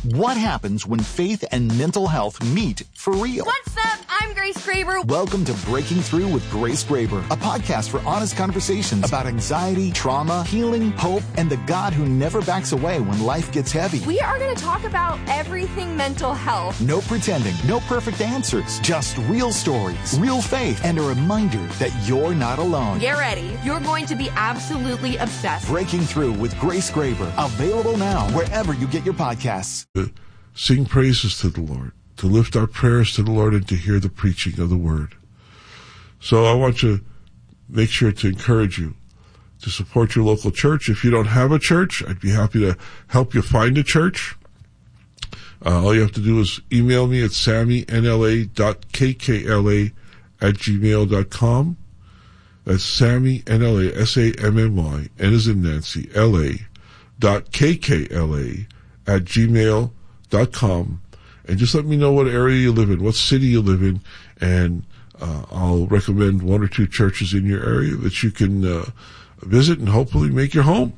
What happens when faith and mental health meet for real? What's up? I'm Grace Graber. Welcome to Breaking Through with Grace Graber, a podcast for honest conversations about anxiety, trauma, healing, hope, and the God who never backs away when life gets heavy. We are going to talk about everything mental health. No pretending, no perfect answers, just real stories, real faith, and a reminder that you're not alone. Get ready. You're going to be absolutely obsessed. Breaking Through with Grace Graber, available now wherever you get your podcasts. Sing praises to the Lord, to lift our prayers to the Lord, and to hear the preaching of the Word. So I want to make sure to encourage you to support your local church. If you don't have a church, I'd be happy to help you find a church. All you have to do is email me at sammynla.kkla@gmail.com. That's Sammy, N-L-A, S-A-M-M-Y, N as in Nancy, LA.kkla@gmail.com. And just let me know what area you live in, what city you live in, and I'll recommend one or two churches in your area that you can visit and hopefully make your home.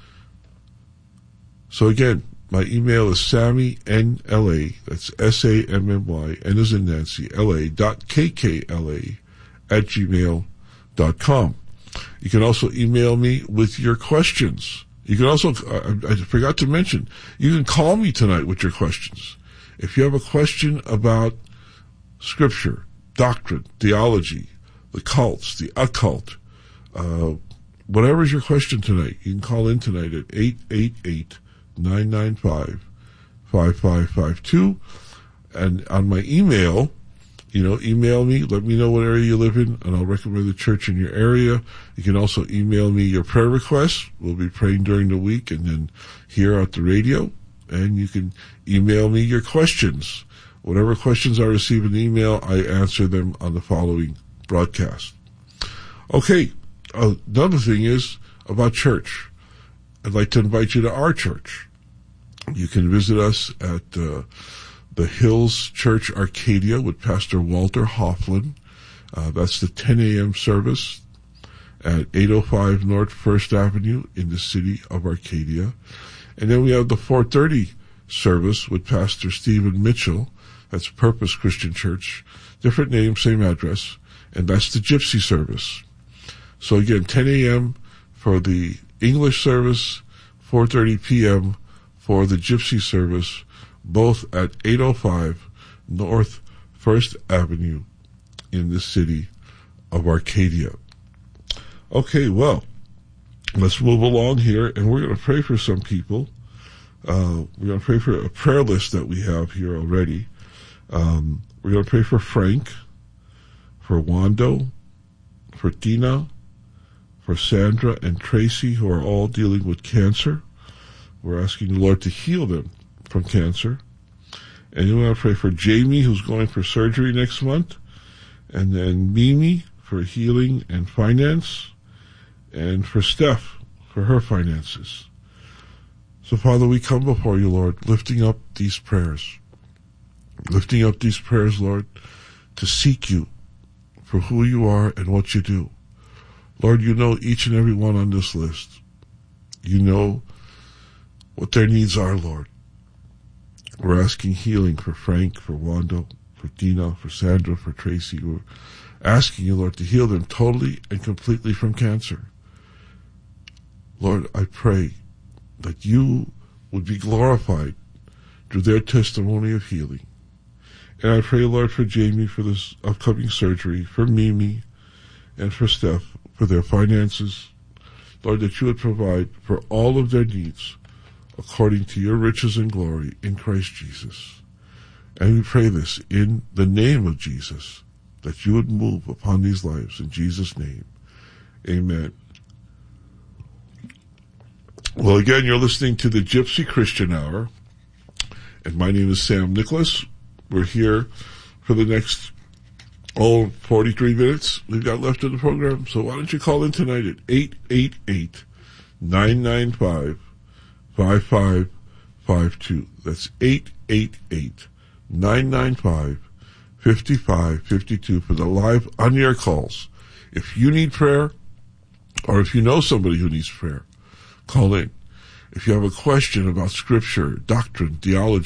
So again, my email is Sammy, N-L-A, that's S-A-M-M-Y, N as in Nancy, LA.kkla@gmail.com. You can also email me with your questions. You can also, I forgot to mention, you can call me tonight with your questions. If you have a question about Scripture, doctrine, theology, the cults, the occult, whatever is your question tonight, you can call in tonight at 888-995-5552. And on my email, email me, let me know what area you live in, and I'll recommend the church in your area. You can also email me your prayer requests. We'll be praying during the week and then here at the radio. And you can email me your questions. Whatever questions I receive in the email, I answer them on the following broadcast. Okay, another thing is about church. I'd like to invite you to our church. You can visit us at the Hills Church Arcadia with Pastor Walter Hofflin. That's the 10 a.m. service at 805 North 1st Avenue in the city of Arcadia. And then we have the 4:30 service with Pastor Stephen Mitchell. That's Purpose Christian Church. Different name, same address. And that's the Gypsy service. So again, 10 a.m. for the English service, 4:30 p.m. for the Gypsy service, both at 805 North 1st Avenue in the city of Arcadia. Okay, well, let's move along here, and we're going to pray for some people. We're going to pray for a prayer list that we have here already. We're going to pray for Frank, for Wando, for Tina, for Sandra and Tracy, who are all dealing with cancer. We're asking the Lord to heal them from cancer. And then we're going to pray for Jamie, who's going for surgery next month. And then Mimi for healing and finance. And for Steph for her finances. So, Father, we come before you, Lord, lifting up these prayers. Lifting up these prayers, Lord, to seek you for who you are and what you do. Lord, you know each and every one on this list. You know what their needs are, Lord. We're asking healing for Frank, for Wando, for Dina, for Sandra, for Tracy. We're asking you, Lord, to heal them totally and completely from cancer. Lord, I pray that you would be glorified through their testimony of healing. And I pray, Lord, for Jamie for this upcoming surgery, for Mimi, and for Steph for their finances. Lord, that you would provide for all of their needs according to your riches and glory in Christ Jesus. And we pray this in the name of Jesus, that you would move upon these lives in Jesus' name. Amen. Well, again, you're listening to the Gypsy Christian Hour, and my name is Sam Nicholas. We're here for the next 43 minutes we've got left in the program. So why don't you call in tonight at 888-995-5552. That's 888-995-5552 for the live on-air calls. If you need prayer, or if you know somebody who needs prayer, call in. If you have a question about Scripture, doctrine, theology,